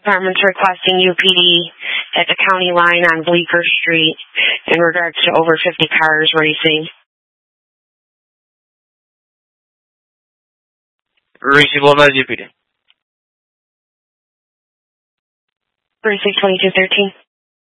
Department's requesting UPD at the county line on Bleecker Street in regards to over 50 cars racing. ऋषि बोल रहा है GPD. Precinct 2213.